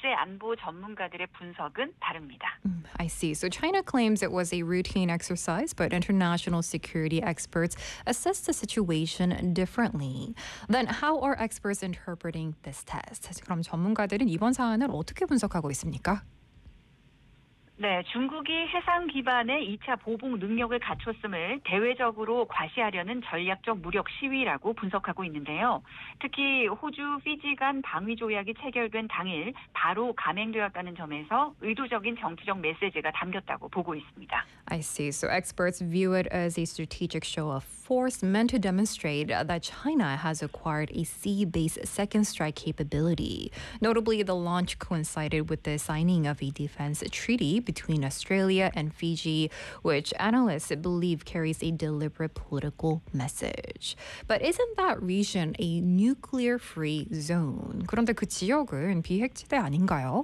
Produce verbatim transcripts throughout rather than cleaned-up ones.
국제 안보 전문가들의 분석은 다릅니다. Mm, I see. So China claims it was a routine exercise, but international security experts assess the situation differently. Then how are experts interpreting this test? 그럼 전문가들은 이번 사안을 어떻게 분석하고 있습니까? 네, 중국이 해상 기반의 이 차 보복 능력을 갖췄음을 대외적으로 과시하려는 전략적 무력 시위라고 분석하고 있는데요. 특히 호주, 피지 간 방위 조약이 체결된 당일 바로 감행되었다는 점에서 의도적인 정치적 메시지가 담겼다고 보고 있습니다. I see. So experts view it as a strategic show of force meant to demonstrate that China has acquired a sea-based second strike capability. Notably, the launch coincided with the signing of a defense treaty between Australia and Fiji, which analysts believe carries a deliberate political message. But isn't that region a nuclear-free zone? 그런데 그 지역은 비핵지대 아닌가요?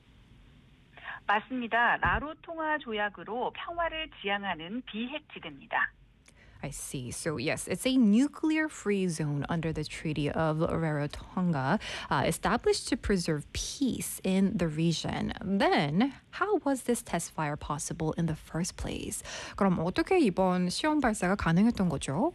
맞습니다. 나로 통화 조약으로 평화를 지향하는 비핵지대입니다. I see. So yes, it's a nuclear-free zone under the Treaty of Rarotonga, uh, established to preserve peace in the region. Then, how was this test fire possible in the first place? 그럼 어떻게 이번 시험 발사가 가능했던 거죠?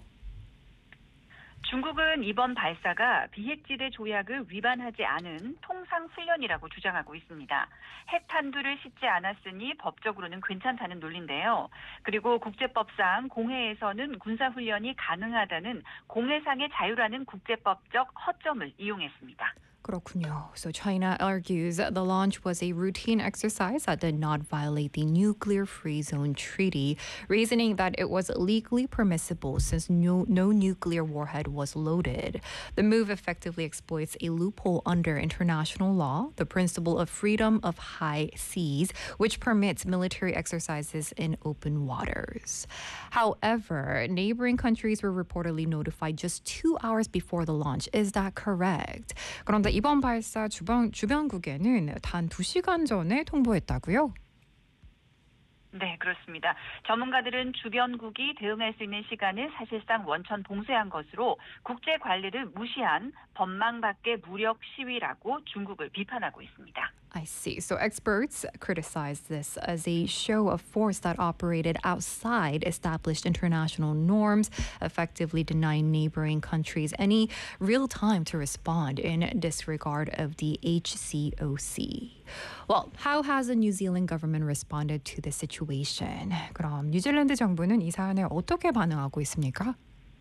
중국은 이번 발사가 비핵지대 조약을 위반하지 않은 통상 훈련이라고 주장하고 있습니다. 핵탄두를 싣지 않았으니 법적으로는 괜찮다는 논리인데요. 그리고 국제법상 공해에서는 군사훈련이 가능하다는 공해상의 자유라는 국제법적 허점을 이용했습니다. 그렇군요. So China argues that the launch was a routine exercise that did not violate the Nuclear-Free Zone Treaty, reasoning that it was legally permissible since no, no nuclear warhead was loaded. The move effectively exploits a loophole under international law, the principle of freedom of high seas, which permits military exercises in open waters. However, neighboring countries were reportedly notified just two hours before the launch. Is that correct? 그런데 이번 발사 주변, 주변국에는 단 두 시간 전에 통보했다고요? 네, 그렇습니다. 전문가들은 주변국이 대응할 수 있는 시간을 사실상 원천 봉쇄한 것으로 국제 관리를 무시한 법망 밖의 무력 시위라고 중국을 비판하고 있습니다. I see. So experts criticize this as a show of force that operated outside established international norms, effectively denying neighboring countries any real time to respond in disregard of the H C O C. Well, how has the New Zealand government responded to the situation? 그럼 뉴질랜드 정부는 이 사안에 어떻게 반응하고 있습니까?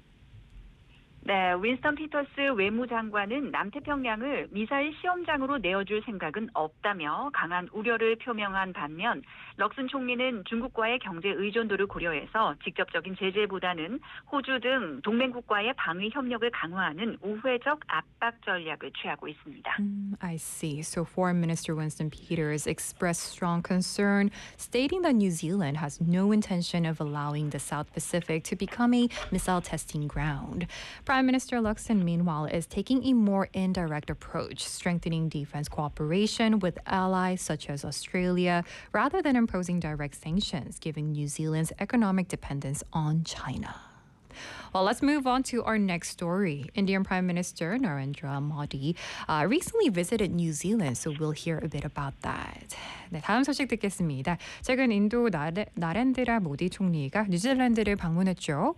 네, 윈스턴 피터스 외무장관은 남태평양을 미사일 시험장으로 내어줄 생각은 없다며 강한 우려를 표명한 반면 럭슨 총리는 중국과의 경제 의존도를 고려해서 직접적인 제재보다는 호주 등 동맹국과의 방위 협력을 강화하는 우회적 압박 전략을 취하고 있습니다. Mm, I see. So Foreign Minister Winston Peters expressed strong concern, stating that New Zealand has no intention of allowing the South Pacific to become a missile testing ground. Prime Minister Luxon, meanwhile, is taking a more indirect approach, strengthening defense cooperation with allies such as Australia, rather than imposing direct sanctions, giving New Zealand's economic dependence on China. Well, let's move on to our next story. Indian Prime Minister Narendra Modi uh, recently visited New Zealand, so we'll hear a bit about that. 네, 다음 소식 듣겠습니다. 최근 인도 나레, 나렌드라 모디 총리가 뉴질랜드를 방문했죠.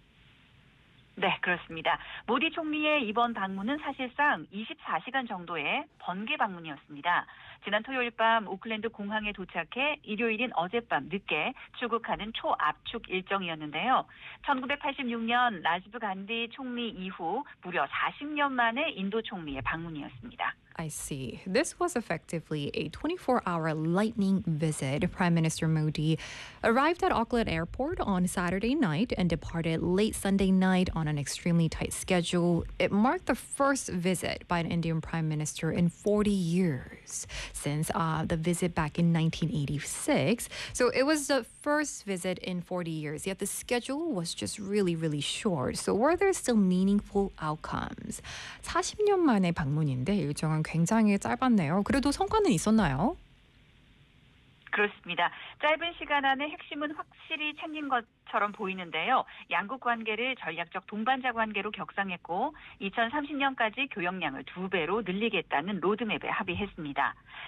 네, 그렇습니다. 모디 총리의 이번 방문은 사실상 이십사 시간 정도의 번개 방문이었습니다. 지난 토요일 밤 오클랜드 공항에 도착해 일요일인 어젯밤 늦게 출국하는 초압축 일정이었는데요. 천구백팔십육 년 라지브 간디 총리 이후 무려 사십 년 만에 인도 총리의 방문이었습니다. I see. This was effectively a twenty-four hour lightning visit. Prime Minister Modi arrived at Auckland Airport on Saturday night and departed late Sunday night on an extremely tight schedule. It marked the first visit by an Indian Prime Minister in forty years since uh, the visit back in nineteen eighty-six. So it was the first visit in forty years, yet the schedule was just really, really short. So were there still meaningful outcomes? 사십 년 만의 방문인데 일정은 굉장히 짧았네요. 그래도 성과는 있었나요? 그렇습니다. 짧은 시간 안에 핵심은 확실히 챙긴 것처럼 보이는데요. 양국 관계를 전략적 동반자 관계로 격상했고 이천삼십 년까지 교역량을 두 배로 늘리겠다는 로드맵에 합의했습니다.